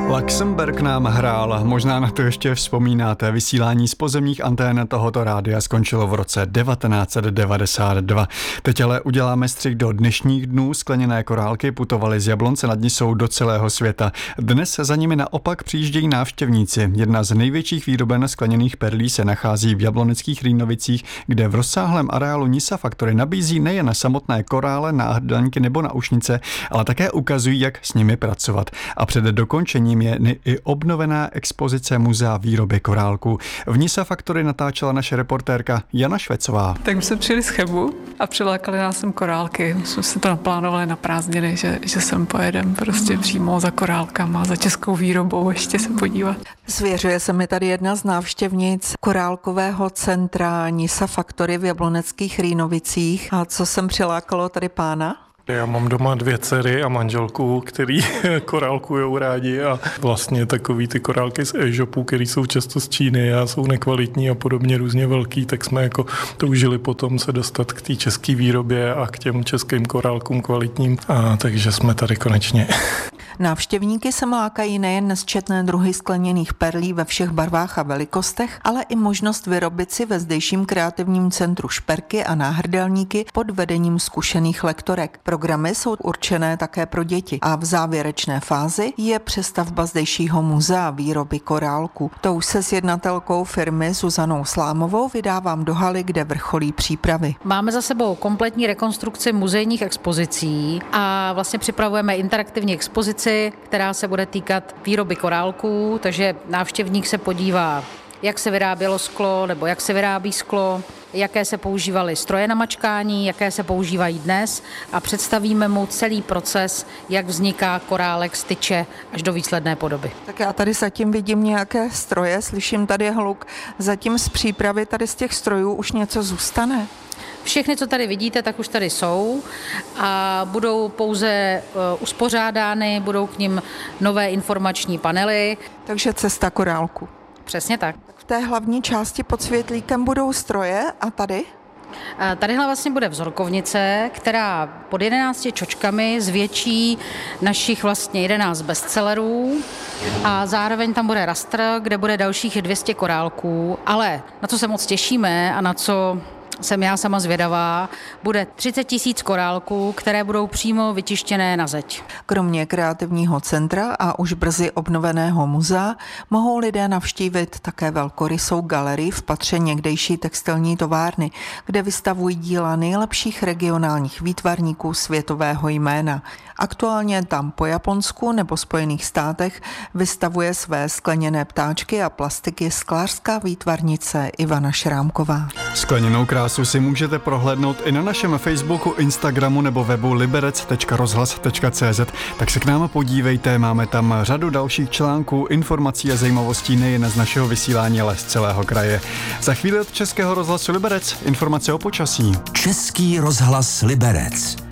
Luxemburg nám hrál, možná na to ještě vzpomínáte, vysílání z pozemních antén tohoto rádia skončilo v roce 1992. Teď ale uděláme střih do dnešních dnů. Skleněné korálky putovaly z Jablonce nad Nisou do celého světa. Dnes za nimi naopak přijíždějí návštěvníci. Jedna z největších výroben skleněných perlí se nachází v Jabloneckých Rýnovicích, kde v rozsáhlém areálu Nisa Factory nabízí nejen samotné korále, náhrdelníky nebo naušnice, ale také ukazují, jak s nimi pracovat. A před dokončením je i obnovená expozice muzea výroby korálků. V Nisa Factory natáčela naše reportérka Jana Švecová. Tak my jsme přijeli z Chebu a přilákali nás sem korálky. My jsme si to naplánovali na prázdniny, že sem pojedeme prostě přímo za korálkama, za českou výrobou ještě se podívat. Svěřuje se mi tady jedna z návštěvnic korálkového centra Nisa Factory v Jabloneckých Rýnovicích. A co sem přilákalo tady pána? Já mám doma 2 dcery a manželku, který korálkujou rádi a vlastně takový ty korálky z e-shopu, který jsou často z Číny a jsou nekvalitní a podobně různě velký, tak jsme jako toužili potom se dostat k té české výrobě a k těm českým korálkům kvalitním, a takže jsme tady konečně. Návštěvníky se lákají nejen nesčetné druhy skleněných perlí ve všech barvách a velikostech, ale i možnost vyrobit si ve zdejším kreativním centru šperky a náhrdelníky pod vedením zkušených lektorek. Programy jsou určené také pro děti a v závěrečné fázi je přestavba zdejšího muzea výroby korálků. To už se s jednatelkou firmy Zuzanou Slámovou vydávám do haly, kde vrcholí přípravy. Máme za sebou kompletní rekonstrukci muzejních expozicí a vlastně připravujeme interaktivní expozici, která se bude týkat výroby korálků, takže návštěvník se podívá, jak se vyrábělo sklo nebo jak se vyrábí sklo, jaké se používaly stroje na mačkání, jaké se používají dnes a představíme mu celý proces, jak vzniká korálek z tyče až do výsledné podoby. Tak já tady zatím vidím nějaké stroje, slyším tady hluk. Zatím z přípravy tady z těch strojů už něco zůstane? Všechny, co tady vidíte, tak už tady jsou a budou pouze uspořádány, budou k nim nové informační panely. Takže cesta korálku. Přesně tak. V té hlavní části pod světlíkem budou stroje a tady? Tadyhle vlastně bude vzorkovnice, která pod 11 čočkami zvětší našich vlastně 11 bestsellerů a zároveň tam bude rastr, kde bude dalších 200 korálků, ale na co se moc těšíme a na co jsem já sama zvědavá, bude 30 000 korálků, které budou přímo vytištěné na zeď. Kromě kreativního centra a už brzy obnoveného muzea mohou lidé navštívit také velkorysou galerii v patře někdejší textilní továrny, kde vystavují díla nejlepších regionálních výtvarníků světového jména. Aktuálně tam po Japonsku nebo Spojených státech vystavuje své skleněné ptáčky a plastiky sklářská výtvarnice Ivana Šrámková. Skleněnou krásu si můžete prohlédnout i na našem Facebooku, Instagramu nebo webu liberec.rozhlas.cz. Tak se k nám podívejte, máme tam řadu dalších článků, informací a zajímavostí nejen z našeho vysílání, ale z celého kraje. Za chvíli od Českého rozhlasu Liberec informace o počasí. Český rozhlas Liberec.